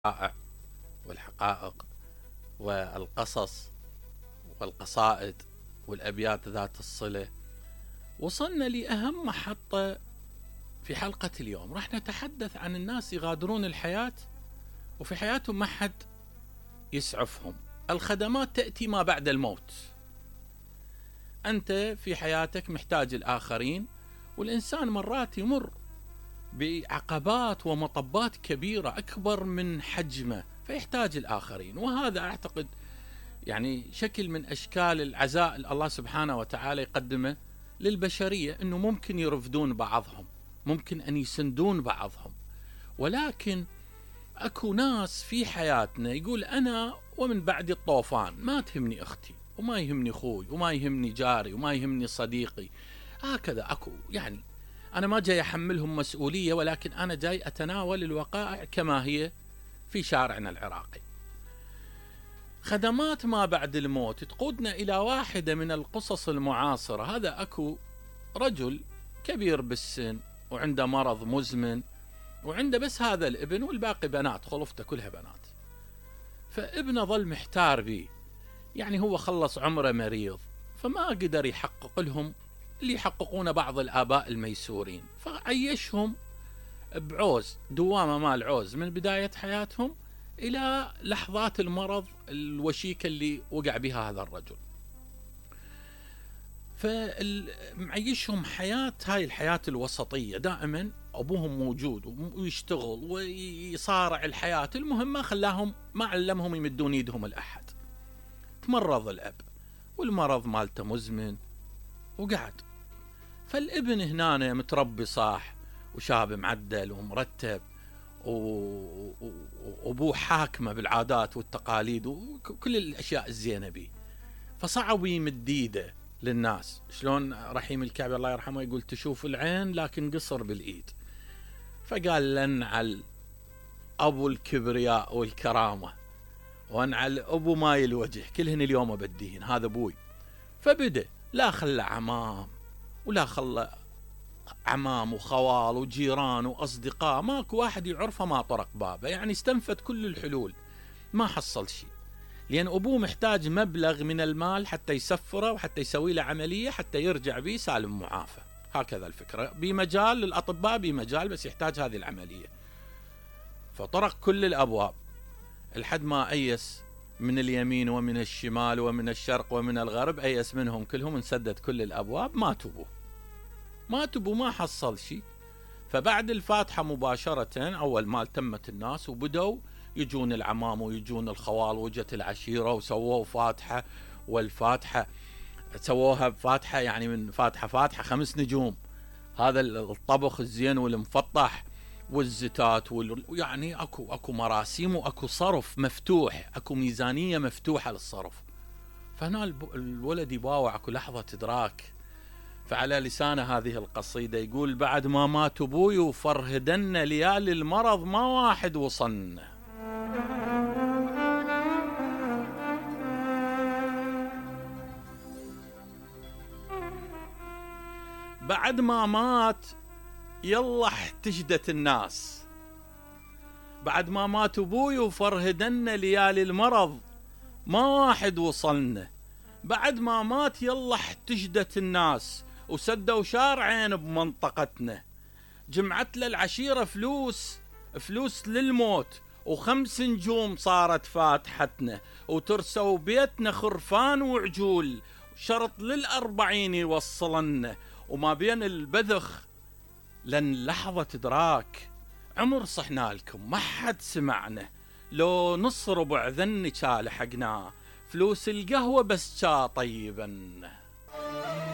الوقائع والحقائق والقصص والقصائد والأبيات ذات الصلة، وصلنا لأهم محطة في حلقة اليوم. راح نتحدث عن الناس يغادرون الحياة وفي حياتهم ما حد يسعفهم. الخدمات تأتي ما بعد الموت. أنت في حياتك محتاج الآخرين، والإنسان مرات يمر بعقبات ومطبات كبيرة أكبر من حجمه فيحتاج الآخرين، وهذا أعتقد يعني شكل من أشكال العزاء الله سبحانه وتعالى يقدمه للبشرية، أنه ممكن يرفدون بعضهم، ممكن أن يسندون بعضهم، ولكن أكو ناس في حياتنا يقول أنا ومن بعد الطوفان ما تهمني أختي وما يهمني أخوي وما يهمني جاري وما يهمني صديقي. هكذا أكو، يعني أنا ما جاي أحملهم مسؤولية، ولكن أنا جاي أتناول الوقائع كما هي في شارعنا العراقي. خدمات ما بعد الموت تقودنا إلى واحدة من القصص المعاصرة. هذا أكو رجل كبير بالسن وعنده مرض مزمن، وعنده بس هذا الابن والباقي بنات، خلفته كلها بنات. فابنه ظل محتار بيه، يعني هو خلص عمره مريض فما قدر يحقق لهم اللي يحققون بعض الآباء الميسورين، فعيشهم بعوز، دوامة مال عوز من بداية حياتهم إلى لحظات المرض الوشيكة اللي وقع بها هذا الرجل. فمعيشهم حياة، هاي الحياة الوسطية، دائما أبوهم موجود ويشتغل ويصارع الحياة، المهم ما خلاهم، ما علمهم يمدون يدهم الأحد. تمرض الأب والمرض مالته مزمن وقعد. فالابن هنا متربي صاح وشاب معدل ومرتب، وابوه حاكمه بالعادات والتقاليد وكل الاشياء الزينه بيه، فصعب يمد ايده للناس. شلون رحيم الكعبي الله يرحمه يقول تشوف العين لكن قصر بالايد. فقال لنعل ابو الكبرياء والكرامه وانعل ابو ماي الوجه، كلهن اليوم بديهن، هذا ابوي. فبدا لا خلى عمام ولا خلى عمام وخوال وجيران وأصدقاء، ماكو واحد يعرفه ما طرق بابه، يعني استنفد كل الحلول ما حصل شيء، لأن أبوه محتاج مبلغ من المال حتى يسفره وحتى يسوي له عملية حتى يرجع به سالم معافى. هكذا الفكرة، بمجال للأطباء بمجال، بس يحتاج هذه العملية. فطرق كل الأبواب لحد ما أيس من اليمين ومن الشمال ومن الشرق ومن الغرب، أيس منهم كلهم، انسدت كل الأبواب، ما تبوا ما حصل شيء. فبعد الفاتحة مباشرة أول ما تمت الناس وبدوا يجون العمام ويجون الخوال، وجت العشيرة وسووا فاتحة، والفاتحة سووها بفاتحة يعني من فاتحة 5 نجوم، هذا الطبخ الزين والمفطح والزتات يعني أكو مراسيم وأكو صرف مفتوح، أكو ميزانية مفتوحة للصرف. فهنا الولد يباوع، أكو لحظة إدراك. فعلى لسان هذه القصيدة يقول بعد ما مات أبوي وفرهدن ليالي المرض ما واحد وصلنا. بعد ما مات يلا احتجدت الناس، بعد ما مات أبوي وفرهدن ليالي المرض ما واحد وصلنا، بعد ما مات يلا احتجدت الناس وسدوا شارعين بمنطقتنا، جمعت للعشيرة فلوس للموت، و5 نجوم صارت فاتحتنا، وترسوا بيتنا خرفان وعجول، شرط لل40 يوصلنا، وما بين البذخ لن لحظة إدراك، عمر صحنا لكم ما حد سمعنا، لو نص ربع ذني لحقناه، فلوس القهوة بس طيبا.